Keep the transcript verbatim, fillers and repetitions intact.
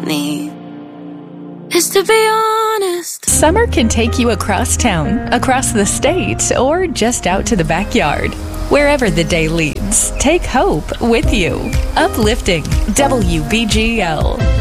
me is to be honest. Summer can take you across town, across the state, or just out to the backyard. Wherever the day leads, take hope with you. Uplifting W B G L.